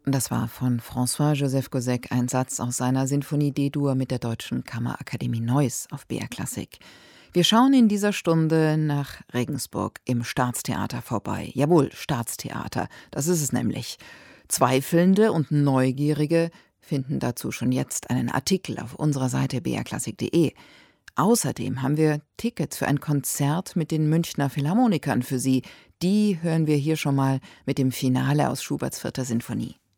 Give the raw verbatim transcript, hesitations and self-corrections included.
Das war von François-Joseph Gossec ein Satz aus seiner Sinfonie D-Dur mit der Deutschen Kammerakademie Neuss auf B R Klassik. Wir schauen in dieser Stunde nach Regensburg im Staatstheater vorbei. Jawohl, Staatstheater, das ist es nämlich. Zweifelnde und Neugierige finden dazu schon jetzt einen Artikel auf unserer Seite b r klassik punkt de. Außerdem haben wir Tickets für ein Konzert mit den Münchner Philharmonikern für Sie. Die hören wir hier schon mal mit dem Finale aus Schuberts Vierter Sinfonie.